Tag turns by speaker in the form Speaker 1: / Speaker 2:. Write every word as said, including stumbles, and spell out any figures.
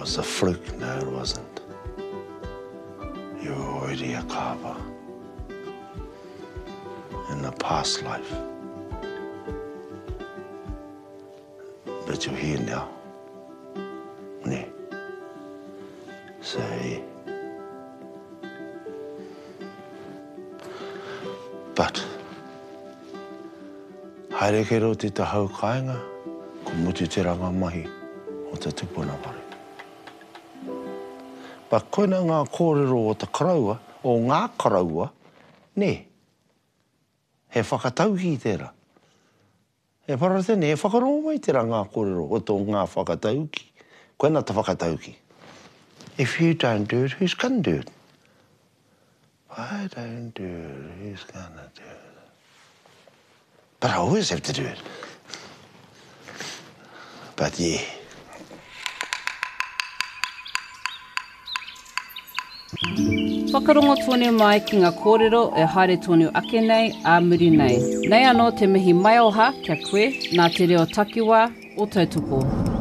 Speaker 1: was a fluke. No, it wasn't. You were already a carver in a past life. But you're here now. Ne. Say. But, haere kei ro te tahau kāinga, ko mutu te ranga mahi o te tupuna ware. Pa koina ngā kōrero o te karaua, o ngā karaua, ne, he whakatauhi tērā. He para tēne, he whakarongo mai tērā ngā kōrero o tō ngā whakatauki. Koina te whakatauki. If you don't do it, who's going to do it? If I don't do it, who's going to do it? But I always have to do it. But yeah.
Speaker 2: Whakarongo tōne mai ki ngā kōrero e haere tōne ake nei, a muri nei. Nei anō te mihi mai oha kia koe, nā te reo takiwā o tautoko.